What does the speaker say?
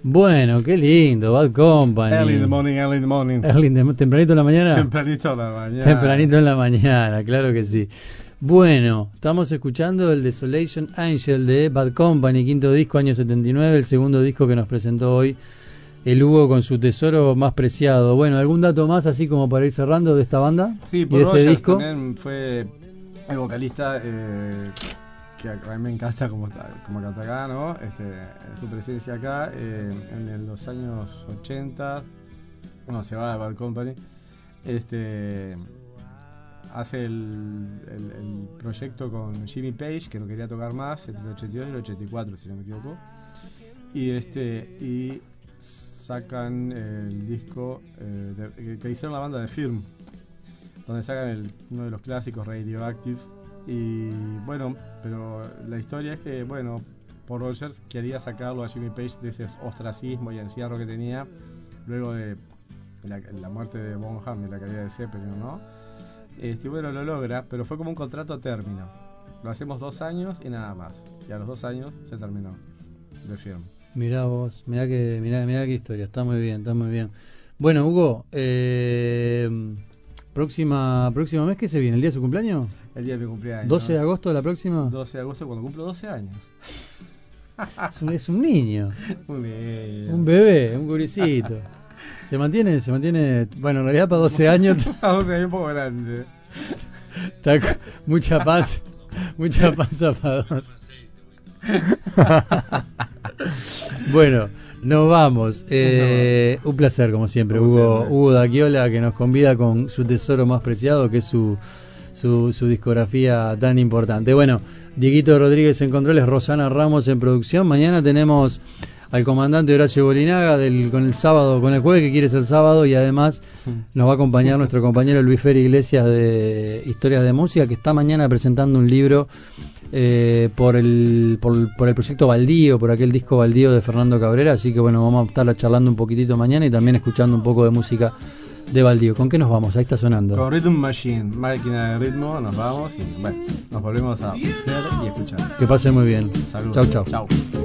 Bueno, qué lindo, Bad Company. Early in the morning. ¿Tempranito en la mañana? Tempranito en la mañana. Tempranito en la mañana, claro que sí. Bueno, estamos escuchando el Desolation Angel de Bad Company, quinto disco, año 79, el segundo disco que nos presentó hoy el Hugo con su tesoro más preciado. Bueno, ¿algún dato más así como para ir cerrando de esta banda? Sí, y por de este Rogers disco. También fue el vocalista que a mí me encanta como canta acá, ¿no? Su presencia acá en los años 80, se va de Bad Company, hace el proyecto con Jimmy Page, que no quería tocar más, entre el 82 y el 84, si no me equivoco, y sacan el disco que hicieron la banda de Firm, donde sacan uno de los clásicos, Radioactive. Y bueno, pero la historia es que, bueno, Paul Rogers quería sacarlo a Jimmy Page de ese ostracismo y encierro que tenía luego de la muerte de Bonham y la caída de Zeppelin, ¿no? Bueno, lo logra, pero fue como un contrato a término. Lo hacemos 2 años y nada más. Y a los 2 años se terminó de Firm. Mirá vos, mirá qué historia, está muy bien. Bueno, Hugo, próximo mes, ¿qué se viene? ¿El día de su cumpleaños? El día de mi cumpleaños. ¿12 de agosto la próxima? 12 de agosto, cuando cumplo 12 años. Es un niño. Un bebé, un gurisito. ¿Se mantiene? Bueno, en realidad para 12 años... 12 años un poco grande. Está mucha paz para 12. Bueno, nos vamos. Un placer, como siempre, Hugo Daquiola, que nos convida con su tesoro más preciado, que es su discografía tan importante. Bueno, Dieguito Rodríguez en controles, Rosana Ramos en producción. Mañana tenemos al comandante Horacio Bolinaga con el jueves que quiere ser sábado, y además nos va a acompañar nuestro compañero Luis Fer Iglesias de Historias de Música, que está mañana presentando un libro por el proyecto Baldío, por aquel disco Baldío de Fernando Cabrera. Así que bueno, vamos a estar charlando un poquitito mañana y también escuchando un poco de música de Baldío. ¿Con qué nos vamos? Ahí está sonando. Con Rhythm Machine, máquina de ritmo, nos vamos y bueno, nos volvemos a ver y escuchar. Que pasen muy bien. Saludos. Chau.